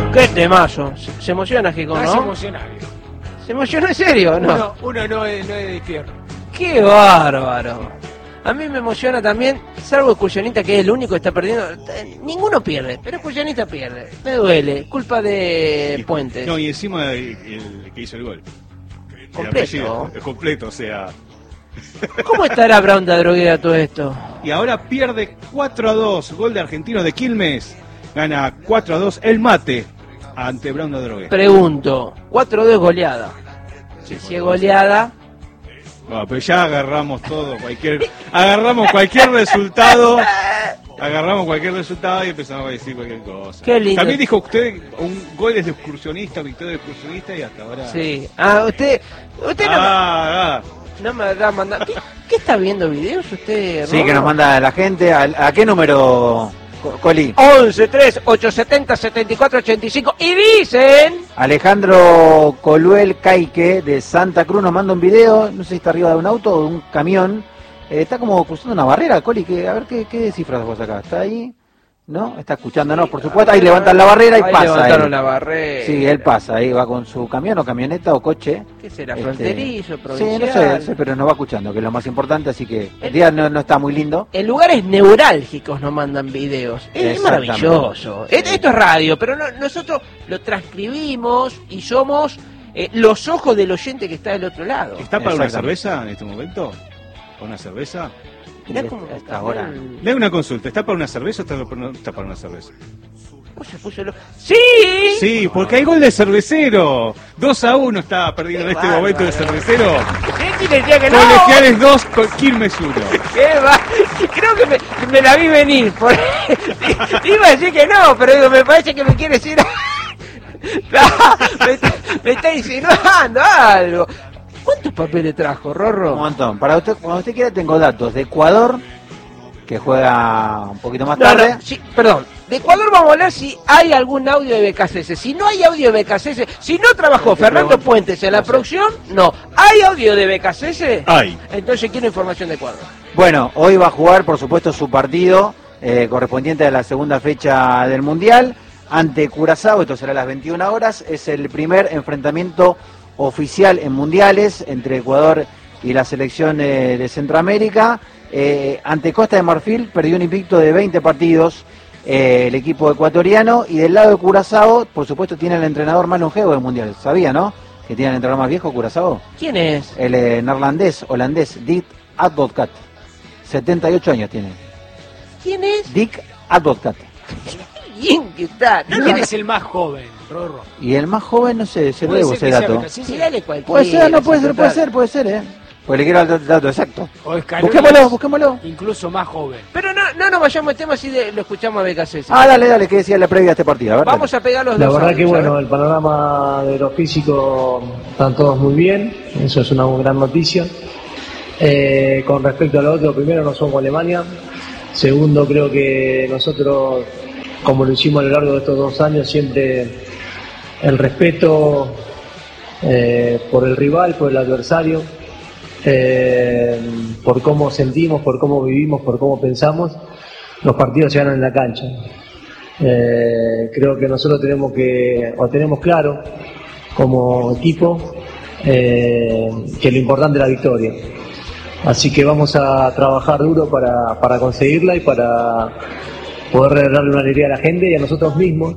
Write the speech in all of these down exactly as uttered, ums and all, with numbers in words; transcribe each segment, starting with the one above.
Qué temazo. Se, se emociona, Gijón, ¿no? Es emocionario. ¿Se emociona en serio, no? Uno, uno no es, no es de infierno. ¡Qué bárbaro! A mí me emociona también, salvo Excursionista, que es el único que está perdiendo. Ninguno pierde, pero Excursionista pierde. Me duele, culpa de Y- Puentes. No, y encima el, el que hizo el gol. El Completo. apellido, el completo, o sea. ¿Cómo estará Brown de Droguera todo esto? Y ahora pierde cuatro a dos. Gol de Argentinos de Quilmes. Gana cuatro a dos el Mate ante Brown de Drogué. Pregunto, cuatro dos goleada. Sí, Si es goleada, No, pero ya agarramos todo, cualquier, agarramos cualquier resultado, agarramos cualquier resultado y empezamos a decir cualquier cosa. Qué lindo. También dijo usted un gol es de excursionista, victoria de excursionista y hasta ahora. sí. Ah, usted, usted no, Ah, ah. me, no me habrá mandado. ¿Qué, qué está viendo videos usted? Sí, que Rorro? nos manda la gente. ¿A, a qué número, Co- Coli? once tres ocho siete cero siete cuatro ocho cinco y dicen... Alejandro Coluel Caique de Santa Cruz nos manda un video, no sé si está arriba de un auto o de un camión. Eh, está como cruzando una barrera, Coli, que a ver qué, qué descifras vos acá. ¿Está ahí? ¿No? Está escuchándonos, por supuesto. Ahí levantan la barrera y Ahí pasa. levantaron él. la barrera. Sí, él pasa, ahí va con su camión o camioneta o coche. ¿Qué será? Este, ¿Fronterizo? Sí, ¿Provincial? no sé, sé, pero nos va escuchando, que es lo más importante, así que el día no, no está muy lindo. En lugares neurálgicos nos mandan videos. Es Exactamente. maravilloso. Sí. Esto es radio, pero no- nosotros lo transcribimos y somos eh, los ojos del oyente que está del otro lado. ¿Está para una Exactamente. cerveza en este momento? ¿Para una cerveza? Mirá cómo Hasta está ahora. el- Le hago una consulta, ¿está para una cerveza o está para una, está para una cerveza? ¿Cómo se puso lo- ¡Sí! Sí, porque hay gol de cervecero. dos a uno está perdiendo en Qué este momento de bárbaro. cervecero. ¿Qué te decía que no? Colegiales dos, Quilmes uno. ¿Qué va? Creo que me, me la vi venir. Por... Iba a decir que no, pero digo, me parece que me quiere decir... No, me, está, me está insinuando algo. ¿Cuántos papeles trajo, Rorro? Un montón. Para usted, cuando usted quiera, tengo datos de Ecuador, que juega un poquito más No, tarde. no, sí, perdón. De Ecuador vamos a hablar si hay algún audio de B K C S. Si no hay audio de B K C S, si no trabajó Te Fernando pregunto. Puentes en la No sé. producción, no. ¿Hay audio de B K C S? Hay. Entonces quiero información de Ecuador. Bueno, hoy va a jugar, por supuesto, su partido eh, correspondiente a la segunda fecha del Mundial ante Curazao. Esto será a las veintiuna horas. Es el primer enfrentamiento oficial en mundiales entre Ecuador y la selección eh, de Centroamérica. Eh, ante Costa de Marfil perdió un invicto de veinte partidos eh, el equipo ecuatoriano, y del lado de Curazao, por supuesto, tiene el entrenador más longevo del mundial. ¿Sabía, no? Que tiene el entrenador más viejo, Curazao. ¿Quién es? El eh, neerlandés, holandés, Dick Advocat. setenta y ocho años tiene. ¿Quién es? Dick Advocat. ¿Quién que está? No, ¿Quién no, es el más joven, Rorro? Y el más joven, no sé, se lo Puede debo ser ese que sea dato. Becasese, sí, dale cualquiera. Puede ser, no puede sí, ser, puede total. ser, puede ser, ¿eh? Pues le quiero el dato exacto. o Scaloni Busquémoslo, es busquémoslo. Incluso más joven. Pero no, no nos vayamos al tema si de- lo escuchamos a B K C S. Ah, dale, dale, que decía la previa a este partido. A ver, Vamos a pegar los La dos verdad que audios, bueno, a ver. el panorama de lo físico están todos muy bien, eso es una gran noticia. Eh, con respecto a lo otro, primero no somos Alemania, segundo creo que nosotros, como lo hicimos a lo largo de estos dos años, siempre el respeto eh, por el rival, por el adversario, eh, por cómo sentimos, por cómo vivimos, por cómo pensamos, los partidos se ganan en la cancha. Eh, creo que nosotros tenemos que, o tenemos claro como equipo, eh, que lo importante es la victoria. Así que vamos a trabajar duro para, para conseguirla y para poder darle una alegría a la gente y a nosotros mismos.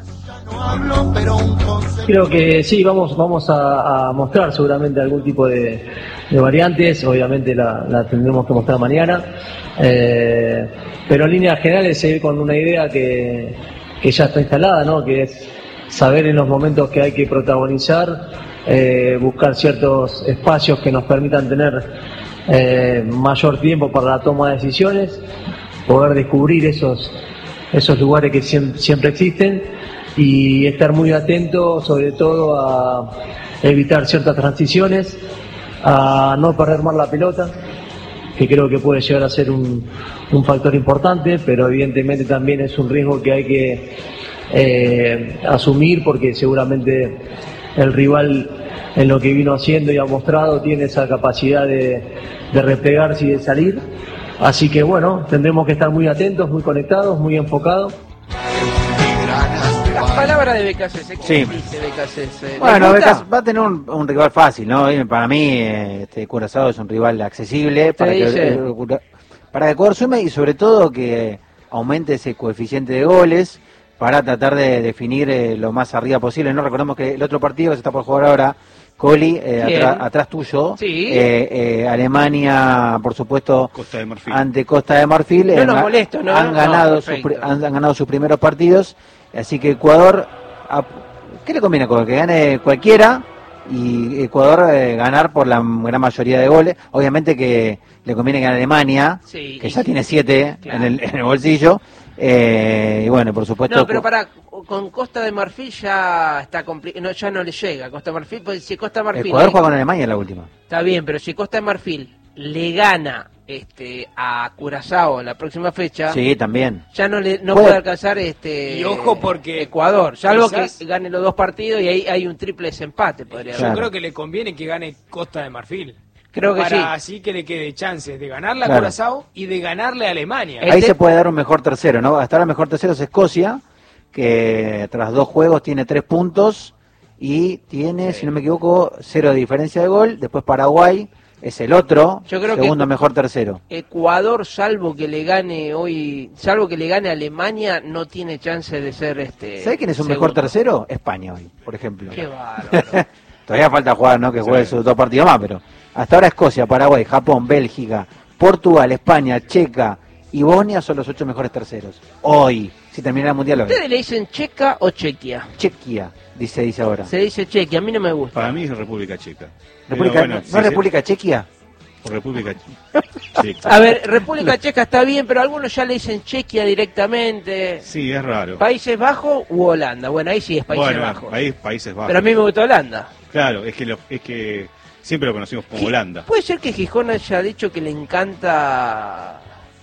Creo que sí, vamos, vamos a, a mostrar seguramente algún tipo de, de variantes, obviamente la, la tendremos que mostrar mañana, eh, pero en líneas generales seguir con una idea que, que ya está instalada, ¿no? Que es saber en los momentos que hay que protagonizar, eh, buscar ciertos espacios que nos permitan tener eh, mayor tiempo para la toma de decisiones, poder descubrir esos, esos lugares que siempre, siempre existen, y estar muy atento sobre todo a evitar ciertas transiciones, a no perder más la pelota, que creo que puede llegar a ser un, un factor importante, pero evidentemente también es un riesgo que hay que eh, asumir, porque seguramente el rival, en lo que vino haciendo y ha mostrado, tiene esa capacidad de, de replegarse y de salir. Así que bueno, tendremos que estar muy atentos, muy conectados, muy enfocados. palabra de Becasese. ¿Qué Sí. dice Becasese? ¿Le Bueno, gusta? Becas- va a tener un, un rival fácil, ¿no? Y para mí, eh, este Curazao es un rival accesible para que, dice? eh, Cura- para que Ecuador sume y sobre todo que aumente ese coeficiente de goles para tratar de definir eh, lo más arriba posible. No recordemos que el otro partido que se está por jugar ahora, Coli, eh, ¿Quién? atrás, atrás tuyo, Sí. eh, eh, Alemania, por supuesto, Costa de Marfil. ante Costa de Marfil. No eh, nos ha- molesto, ¿no? Han No, ganado, sus, perfecto. pri- han, han ganado sus primeros partidos, así que Ecuador, a- ¿qué le conviene a Ecuador? Que gane cualquiera y Ecuador eh, ganar por la gran mayoría de goles. Obviamente que le conviene ganar Alemania, Sí, que y- ya tiene siete claro. en, el, en el bolsillo. Eh, y bueno, por supuesto. No, pero para con Costa de Marfil ya está compli- no, ya no le llega Costa de Marfil, porque si Costa de Marfil Ecuador le- juega con Alemania en la última. está bien, pero si Costa de Marfil le gana este a Curazao en la próxima fecha, Sí, también. ya no le no Puede- puede alcanzar este Y ojo porque Ecuador, salvo quizás- que gane los dos partidos y ahí hay un triple desempate, podría yo Claro. haber. creo que le conviene que gane Costa de Marfil. Creo que para sí. así que le quede chances de ganarle a Claro. Curazao y de ganarle a Alemania. El Ahí te- se puede dar un mejor tercero, ¿no? Hasta ahora el mejor tercero es Escocia, que tras dos juegos tiene tres puntos y tiene, si no me equivoco, cero de diferencia de gol. Después Paraguay es el otro, Yo creo que- segundo mejor tercero. Ecuador, salvo que le gane hoy, salvo que le gane a Alemania, no tiene chance de ser este. ¿Sabe quién es un segundo. mejor tercero? España hoy, por ejemplo. Qué bárbaro. Todavía falta jugar, ¿no? Que juegue Sí. sus dos partidos más, pero hasta ahora Escocia, Paraguay, Japón, Bélgica, Portugal, España, Checa y Bosnia son los ocho mejores terceros. Hoy, si termina el mundial hoy. ¿Ustedes le dicen Checa o Chequia? Chequia, dice, dice ahora. Se dice Chequia, a mí no me gusta. Para mí es República Checa. Pero República, bueno, ¿No sí, es sí, República Chequia? por República Checa. A ver, República Checa está bien, pero algunos ya le dicen Chequia directamente. Sí, es raro. Países Bajos u Holanda. Bueno, ahí sí es Países bueno, Bajos. país, Países Bajos. Pero a mí me gusta Holanda. Claro, es que, lo- es que siempre lo conocimos como Holanda. ¿Puede ser que Gijón haya dicho que le encanta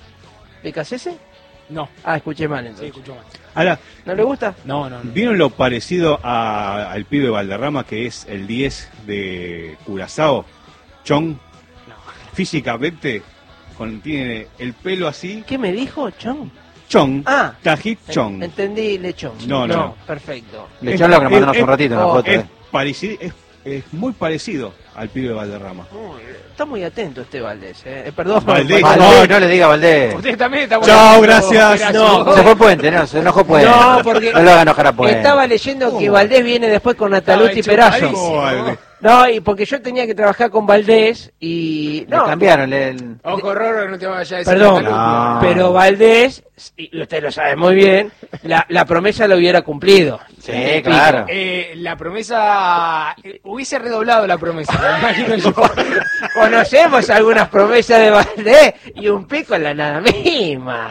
Becasese? No, Ah, escuché mal sí, entonces. escuchó mal. Ahora, ¿No le gusta? No, no, no. ¿vieron lo parecido a- al pibe Valderrama que es el diez de Curazao? Chong, No. físicamente, con, tiene el pelo así. ¿Qué me dijo, Chong? Chong, Ah. Tajik Chong. Entendí lechón. No, no, no. Perfecto. Le echaron lo que nos mandaron hace Es- un ratito en la oh, foto. Es, eh. parecido, es, es muy parecido al pibe Valderrama. Muy- está muy atento este Valdés, eh. Eh, Perdón. Valdés. Valdés, no le diga Valdés. Usted también está Chao, bueno. gracias. No. Se fue Puente, no, se enojó Puente. No, porque No lo haga enojar a Puente. estaba leyendo que ¿Cómo? Valdés viene después con Natalucci y hecho Perazo. malísimo. Oh, Valdés. No, y porque yo tenía que trabajar con Valdés y... Le No, cambiaron. Le, el- Ojo, Rorro, que no te vayas a decir. perdón, No. pero Valdés, y usted lo sabe muy bien, la, la promesa lo hubiera cumplido. Sí, claro. Eh, la promesa. eh, hubiese redoblado la promesa, me imagino yo. Conocemos algunas promesas de Valdés y un pico en la nada misma.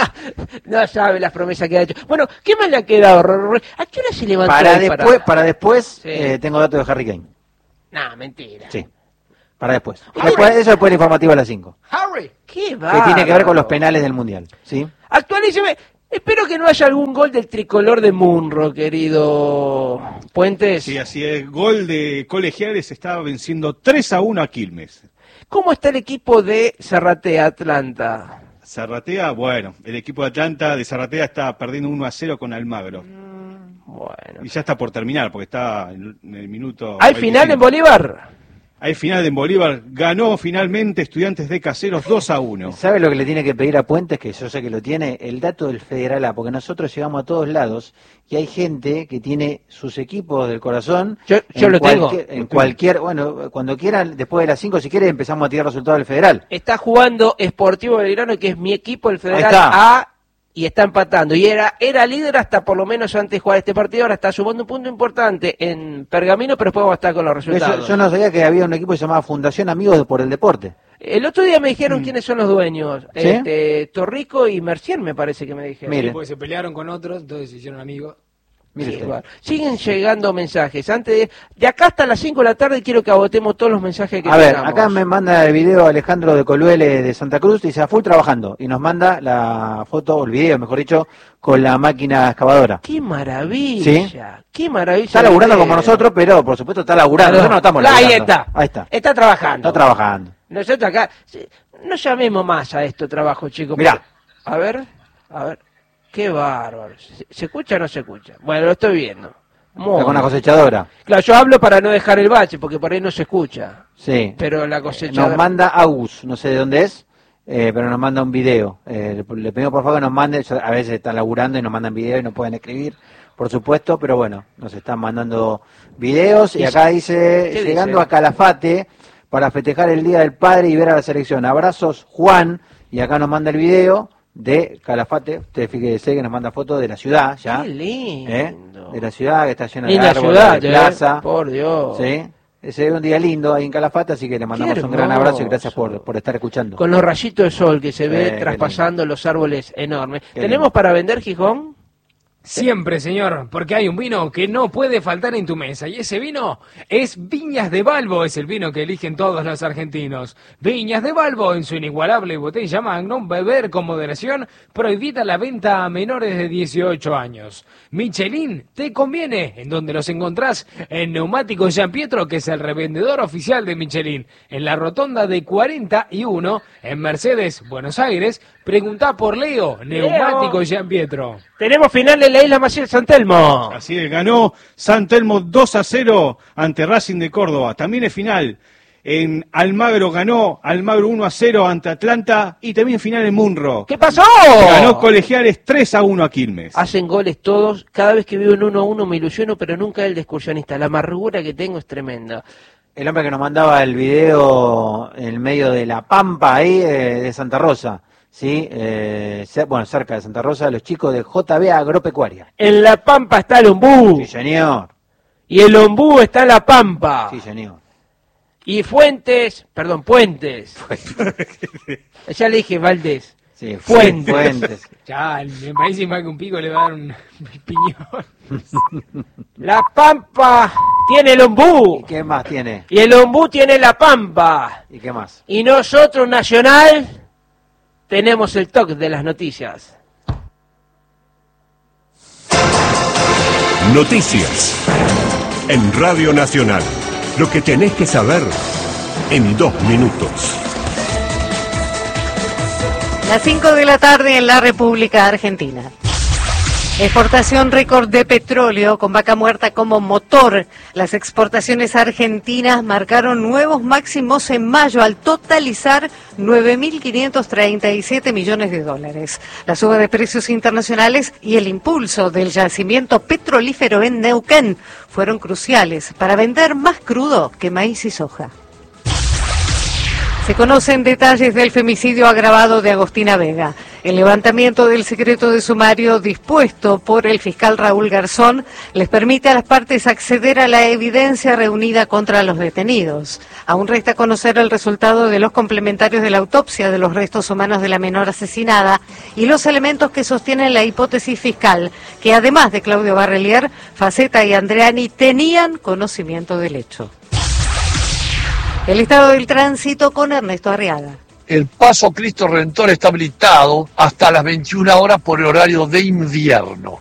No sabe las promesas que ha hecho. Bueno, ¿qué más le ha quedado, Rorro? ¿A qué hora se levantó Para hoy después, para después Sí. eh, tengo datos de Harry Kane. Nah, mentira. Sí. Para después. Ay, Después eso después el informativo a las cinco. Harry. Qué Que tiene que ver con los bárbaro. penales del Mundial. ¿Sí? Actualíceme. Espero que no haya algún gol del tricolor de Munro, querido Puentes. Sí, así es. Gol de Colegiales estaba venciendo tres a uno a Quilmes. ¿Cómo está el equipo de Zarratea Atlanta? Zarratea, bueno, el equipo de Atlanta de Zarratea está perdiendo uno a cero con Almagro. Bueno. Y ya está por terminar, porque está en en el minuto... ¿Hay final en veinticinco. Bolívar? Hay final en Bolívar. Ganó finalmente Estudiantes de Caseros dos a uno. ¿Sabe lo que le tiene que pedir a Puentes? Que yo sé que lo tiene, el dato del Federal A, porque nosotros llegamos a todos lados y hay gente que tiene sus equipos del corazón. Yo- yo en lo tengo. cualquier- En Lo tengo. cualquier, bueno, cuando quieran, después de las cinco, si quiere, empezamos a tirar resultados del Federal. Está jugando Sportivo Belgrano, que es mi equipo, el Federal Ahí está. A, y está empatando. Y era, era líder hasta por lo menos antes de jugar este partido. Ahora está sumando un punto importante en Pergamino, pero después va a estar con los resultados. Eso- yo no sabía que había un equipo que se llamaba Fundación Amigos por el Deporte. El otro día me dijeron quiénes son los dueños. ¿Sí? Este, Torrico y Mercier me parece que me dijeron. Mire. Sí, porque se pelearon con otros, entonces se hicieron amigos. Mire Sí, usted. bueno. Siguen llegando mensajes. Antes de, de acá hasta las cinco de la tarde quiero que agotemos todos los mensajes que A ver, tengamos. acá me manda el video Alejandro de Coluele de Santa Cruz, dice a full trabajando, y nos manda la foto, o el video, mejor dicho, con la máquina excavadora. ¡Qué maravilla! ¿Sí? ¡Qué maravilla! Está laburando de como video! nosotros, pero por supuesto está laburando. Claro. Nosotros no estamos Ahí laburando. está. Ahí está. Está trabajando. Está trabajando. Nosotros acá, sí, no llamemos más a esto trabajo, chicos. Mirá. porque- A ver, a ver. Qué bárbaro. ¿Se, se escucha o no se escucha? Bueno, lo estoy viendo. Muy Está con una bien. cosechadora. Claro, yo hablo para no dejar el bache, porque por ahí no se escucha. Sí. Pero la cosechadora... Nos manda Agus, no sé de dónde es, eh, pero nos manda un video. Eh, le, le pedimos por favor que nos mande, a veces están laburando y nos mandan video y no pueden escribir, por supuesto, pero bueno, nos están mandando videos y acá dice, ¿Qué llegando dice? a Calafate para festejar el Día del Padre y ver a la selección. Abrazos, Juan, y acá nos manda el video de Calafate. Usted fíjese que nos manda fotos de la ciudad ya. Qué lindo. ¿eh? De la ciudad que está llena de Linda árboles, ciudad, de eh, plaza. por Dios. ¿Sí? Ese es un día lindo ahí en Calafate, así que le mandamos Qué un gran abrazo y hermoso. gracias por, por estar escuchando. Con los rayitos de sol que se ve Eh, qué traspasando los árboles enormes. Qué ¿Tenemos lindo. para vender, Gijón? Siempre, señor, porque hay un vino que no puede faltar en tu mesa, y ese vino es Viñas de Balbo, es el vino que eligen todos los argentinos. Viñas de Balbo, en su inigualable botella Magnum, beber con moderación, prohibida la venta a menores de dieciocho años. Michelin, te conviene, en donde los encontrás en Neumáticos Gian Pietro, que es el revendedor oficial de Michelin, en la rotonda de cuarenta y uno, en Mercedes, Buenos Aires. Preguntá por Leo, Neumáticos Gian Pietro. Tenemos final en la Isla Maciel San Telmo. Así es, ganó San Telmo dos a cero ante Racing de Córdoba. También es final. En Almagro ganó Almagro uno a cero ante Atlanta y también final en Munro. ¿Qué pasó? Ganó Colegiales tres a uno a Quilmes. Hacen goles todos. Cada vez que veo un uno a uno me ilusiono, pero nunca el de excursionista. La amargura que tengo es tremenda. El hombre que nos mandaba el video en medio de la pampa ahí eh, de Santa Rosa, ¿sí? Eh, cer- bueno, cerca de Santa Rosa, los chicos de J B Agropecuaria. En La Pampa está el ombú. Sí, señor. Y el ombú está en La Pampa. Sí, señor. Y Fuentes, perdón, Puentes. Ya le dije Valdés. Sí, Fuentes. Fuentes. Ya, me parece más que un pico le va a dar un piñón. La Pampa tiene el ombú. ¿Y qué más tiene? Y el ombú tiene La Pampa. ¿Y qué más? Y nosotros, Nacional, tenemos el toque de las noticias. Noticias en Radio Nacional. Lo que tenés que saber en dos minutos. Las cinco de la tarde en la República Argentina. Exportación récord de petróleo con Vaca Muerta como motor. Las exportaciones argentinas marcaron nuevos máximos en mayo al totalizar nueve mil quinientos treinta y siete millones de dólares. La suba de precios internacionales y el impulso del yacimiento petrolífero en Neuquén fueron cruciales para vender más crudo que maíz y soja. Se conocen detalles del femicidio agravado de Agostina Vega. El levantamiento del secreto de sumario dispuesto por el fiscal Raúl Garzón les permite a las partes acceder a la evidencia reunida contra los detenidos. Aún resta conocer el resultado de los complementarios de la autopsia de los restos humanos de la menor asesinada y los elementos que sostienen la hipótesis fiscal, que además de Claudio Barrelier, Faceta y Andreani tenían conocimiento del hecho. El estado del tránsito con Ernesto Arriaga. El Paso Cristo Redentor está habilitado hasta las veintiuna horas por el horario de invierno.